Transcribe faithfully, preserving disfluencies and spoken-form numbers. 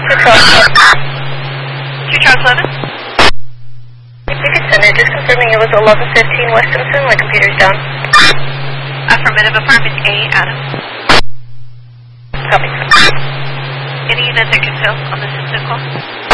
two Charles eleven? Ticket Center, just confirming it was eleven fifteen West Simpson. My computer's down. Affirmative, apartment A, Adam. Copy. Any units that can fill on the Simpson call?